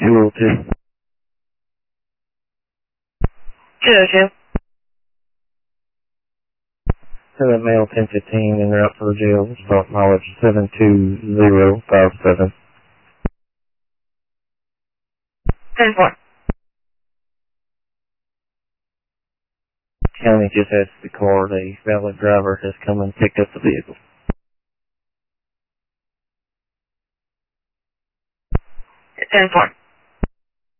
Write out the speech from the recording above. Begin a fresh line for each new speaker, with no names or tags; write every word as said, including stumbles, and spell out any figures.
two oh two.
two oh two.
Seven male ten fifteen and route for the jail. Start mileage seven two zero five seven.
ten four.
County just asked the car, a valid driver has come and picked up the vehicle.
ten four.